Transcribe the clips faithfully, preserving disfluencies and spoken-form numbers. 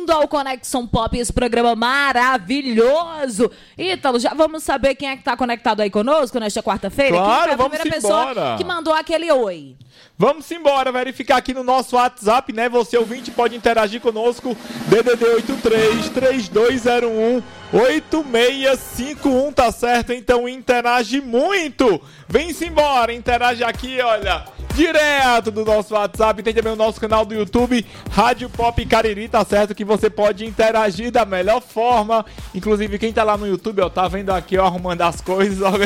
bem-vindo ao Conexão Pop, esse programa maravilhoso. Ítalo, já vamos saber quem é que tá conectado aí conosco nesta quarta-feira? Claro, quem foi a vamos primeira embora. pessoa que mandou aquele oi? Vamos embora, verificar aqui no nosso WhatsApp, né? Você ouvinte pode interagir conosco, D D D oito três, três dois zero um, oito seis cinco um, tá certo? Então interage muito! Vem-se embora, interage aqui, olha, direto do nosso WhatsApp. Tem também o nosso canal do YouTube, Rádio Pop Cariri, tá certo? Que você pode interagir da melhor forma. Inclusive, quem tá lá no YouTube, ó, tá vendo aqui, ó, arrumando as coisas, ó.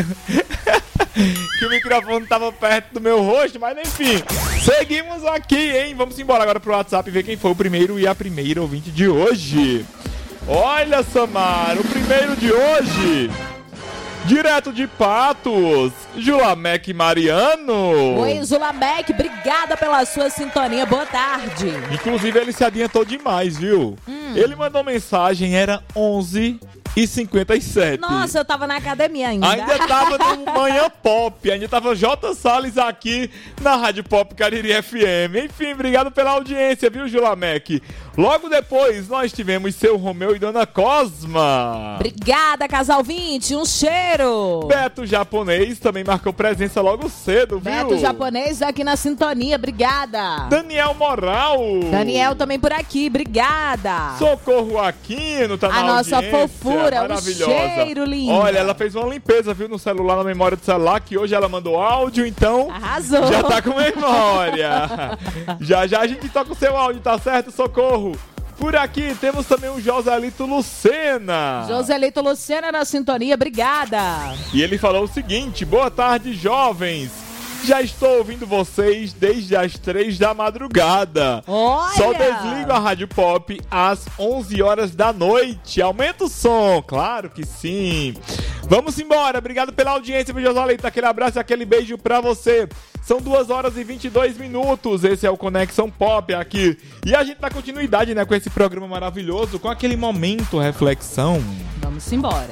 Que o microfone tava perto do meu rosto, mas enfim, seguimos aqui, hein? Vamos embora agora pro WhatsApp e ver quem foi o primeiro e a primeira ouvinte de hoje. Olha, Samara, o primeiro de hoje, direto de Patos, Julamec Mariano. Oi, Julamec, obrigada pela sua sintonia, boa tarde. Inclusive, ele se adiantou demais, viu? Hum. Ele mandou mensagem, era onze e cinquenta e sete. Nossa, eu tava na academia ainda. Ainda tava no Manhã Pop, ainda tava J. Salles aqui na Rádio Pop Cariri F M. Enfim, obrigado pela audiência, viu, Julamec? Logo depois, nós tivemos Seu Romeu e Dona Cosma. Obrigada, casal vinte, um cheiro. Beto Japonês também marcou presença logo cedo, viu? Beto Japonês aqui na sintonia, obrigada. Daniel Moral. Daniel também por aqui, obrigada. Socorro Aquino, tá na A nossa audiência. fofura, Maravilhosa. Um cheiro lindo. Olha, ela fez uma limpeza, viu, no celular, na memória do celular, que hoje ela mandou áudio, então arrasou. Já tá com memória. Já já a gente toca o seu áudio, tá certo, Socorro? Por aqui temos também o Joselito Lucena. Joselito Lucena na sintonia, obrigada. E ele falou o seguinte: boa tarde, jovens. Já estou ouvindo vocês desde as três da madrugada. Olha! Só desligo a Rádio Pop às onze horas da noite. Aumenta o som, claro que sim. Vamos embora, obrigado pela audiência, meu Joselito. Aquele abraço e aquele beijo pra você. São duas horas e vinte e dois minutos, esse é o Conexão Pop aqui. E a gente dá continuidade, né, com esse programa maravilhoso, com aquele momento reflexão. Vamos embora.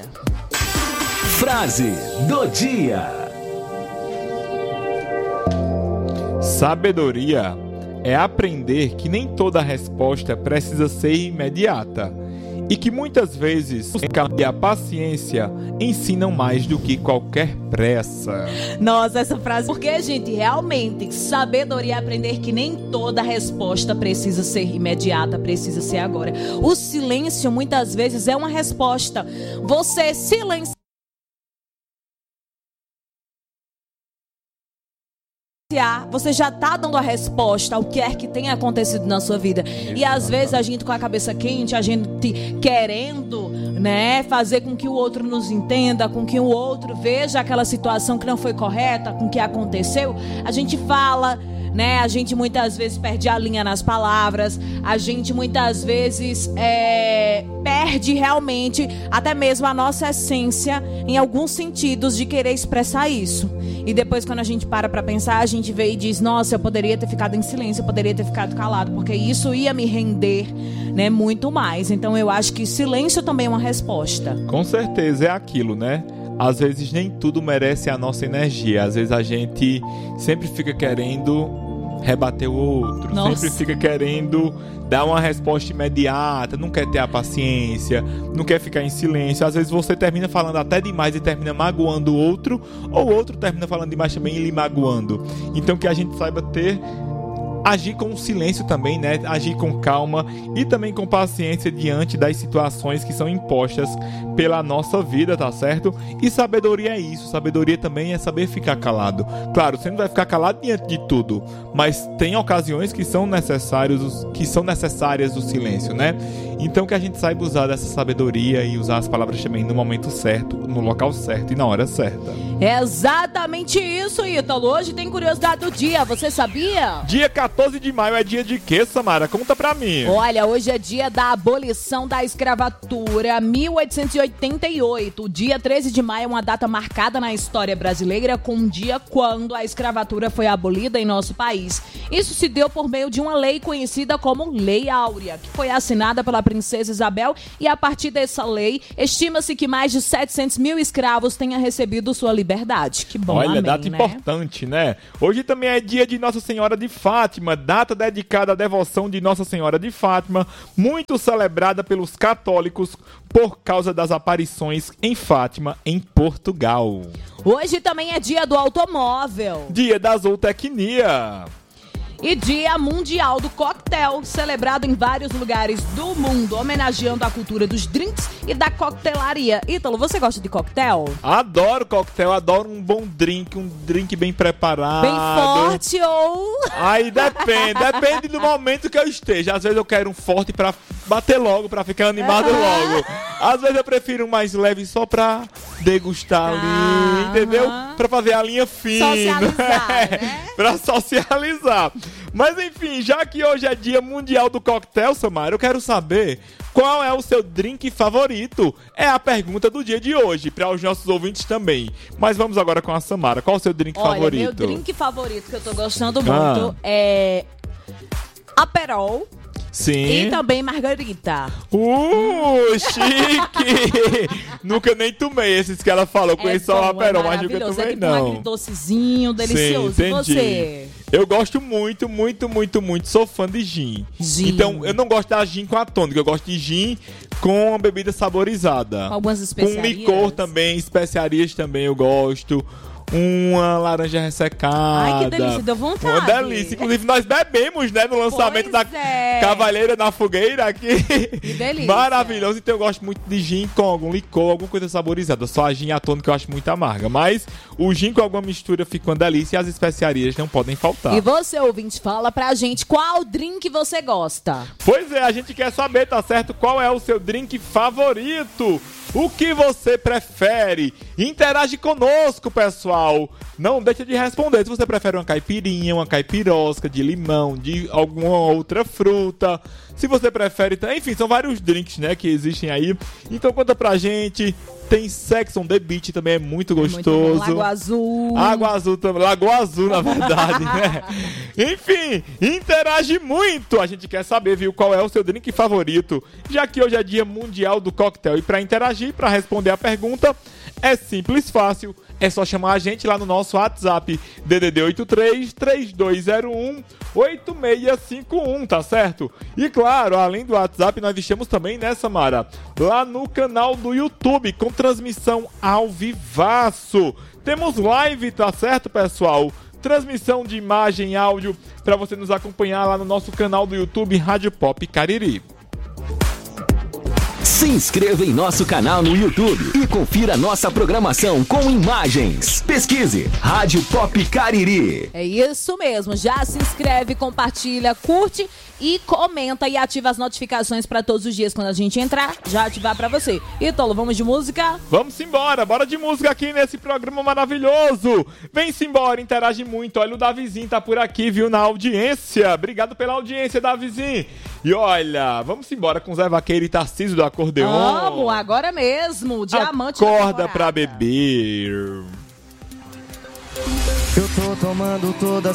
Frase do dia. Sabedoria é aprender que nem toda resposta precisa ser imediata e que muitas vezes e a paciência ensinam mais do que qualquer pressa. Nossa, essa frase, porque, gente, realmente, sabedoria é aprender que nem toda resposta precisa ser imediata, precisa ser agora. O silêncio muitas vezes é uma resposta. Você silencia, você já tá dando a resposta ao que é que tem acontecido na sua vida. E às vezes a gente com a cabeça quente, a gente querendo, né, fazer com que o outro nos entenda, com que o outro veja aquela situação que não foi correta, com o que aconteceu, a gente fala, né, a gente muitas vezes perde a linha nas palavras, a gente muitas vezes é, perde realmente até mesmo a nossa essência em alguns sentidos de querer expressar isso. E depois, quando a gente para pra pensar, a gente vê e diz: nossa, eu poderia ter ficado em silêncio, eu poderia ter ficado calado, porque isso ia me render, né, muito mais. Então eu acho que silêncio também é uma resposta. Com certeza, é aquilo, né? Às vezes nem tudo merece a nossa energia. Às vezes a gente sempre fica querendo rebater o outro, Nossa. sempre fica querendo dar uma resposta imediata, não quer ter a paciência, não quer ficar em silêncio. Às vezes você termina falando até demais e termina magoando o outro, ou o outro termina falando demais também e lhe magoando. Então que a gente saiba ter, agir com silêncio também, né? Agir com calma e também com paciência diante das situações que são impostas pela nossa vida, tá certo? E sabedoria é isso. Sabedoria também é saber ficar calado. Claro, você não vai ficar calado diante de tudo, mas tem ocasiões que são necessários, que são necessárias o silêncio, né? Então que a gente saiba usar dessa sabedoria e usar as palavras também no momento certo, no local certo e na hora certa. É exatamente isso, Ítalo. Hoje tem curiosidade do dia, você sabia? Dia quatorze de maio é dia de quê, Samara? Conta pra mim. Olha, hoje é dia da abolição da escravatura, mil oitocentos e oitenta e oito. O dia treze de maio é uma data marcada na história brasileira como um dia quando a escravatura foi abolida em nosso país. Isso se deu por meio de uma lei conhecida como Lei Áurea, que foi assinada pela princesa Isabel, e a partir dessa lei, estima-se que mais de setecentos mil escravos tenham recebido sua liberdade. Que bom, Olha, amém, data né? importante, né? Hoje também é dia de Nossa Senhora de Fátima. Fátima, data dedicada à devoção de Nossa Senhora de Fátima, muito celebrada pelos católicos por causa das aparições em Fátima, em Portugal. Hoje também é dia do automóvel. Dia da zootecnia. E Dia Mundial do Coquetel, celebrado em vários lugares do mundo, homenageando a cultura dos drinks e da coquetelaria. Ítalo, você gosta de coquetel? Adoro coquetel, adoro um bom drink, um drink bem preparado. Bem forte ou... Aí depende, depende do momento que eu esteja. Às vezes eu quero um forte pra bater logo, pra ficar animado Uhum. logo. Às vezes eu prefiro um mais leve só pra degustar ali, Uhum. entendeu? Pra fazer a linha fina. Socializar, né? Pra socializar. Mas enfim, já que hoje é dia mundial do coquetel, Samara, eu quero saber qual é o seu drink favorito. É a pergunta do dia de hoje, para os nossos ouvintes também. Mas vamos agora com a Samara. Qual é o seu drink Olha, favorito? meu drink favorito que eu tô gostando Ah. muito é Aperol Sim. e também Margarita. Uh, chique! Nunca nem tomei esses que ela falou. Conheço só o bom, Aperol, é mas nunca maravilhoso. tomei É tipo um não. agridocezinho, delicioso. Sim, E entendi. você? Eu gosto muito, muito, muito, muito. Sou fã de gin. Gin. Então, eu não gosto da gin com a tônica. Eu gosto de gin com a bebida saborizada. Com algumas Com especiarias. licor também, especiarias também eu gosto. Uma laranja ressecada. Ai, que delícia, deu vontade. Uma delícia. Inclusive, nós bebemos, né, no lançamento Pois da é. Cavalheira na Fogueira aqui. Que delícia. Maravilhoso. Então, eu gosto muito de gin com algum licor, alguma coisa saborizada. Só a gin à tônica eu acho muito amarga. Mas o gin com alguma mistura fica uma delícia e as especiarias não podem faltar. E você, ouvinte, fala pra gente qual drink você gosta. Pois é, a gente quer saber, tá certo? Qual é o seu drink favorito? O que você prefere? Interage conosco, pessoal. Não deixa de responder se você prefere uma caipirinha, uma caipirosca de limão, de alguma outra fruta. Se você prefere... Enfim, são vários drinks, né, que existem aí. Então conta pra gente. Tem Sex on the Beach, também é muito gostoso. Muito bom. Lagoa Azul. Água Azul também, Lagoa Azul, na verdade, né? Enfim, interage muito. A gente quer saber, viu, qual é o seu drink favorito, já que hoje é dia mundial do coquetel. E pra interagir, pra responder a pergunta, é simples, fácil. É só chamar a gente lá no nosso WhatsApp, D D D oito três, três dois zero um, oito seis cinco um, tá certo? E claro, além do WhatsApp, nós estamos também, né, Samara? Lá no canal do YouTube, com transmissão ao vivaço. Temos live, tá certo, pessoal? Transmissão de imagem e áudio para você nos acompanhar lá no nosso canal do YouTube, Rádio Pop Cariri. Se inscreva em nosso canal no YouTube e confira nossa programação com imagens. Pesquise Rádio Pop Cariri. É isso mesmo. Já se inscreve, compartilha, curte e comenta e ativa as notificações para todos os dias quando a gente entrar, já ativar para você. Ítalo, vamos de música? Vamos embora, bora de música aqui nesse programa maravilhoso. Vem-se embora, interage muito. Olha, o Davizinho tá por aqui, viu, na audiência. Obrigado pela audiência, Davizinho. E olha, vamos embora com Zé Vaqueiro e Tarcísio do Acordeon. Vamos, agora mesmo. Diamante da Acorda temporada. pra beber. Eu tô tomando todas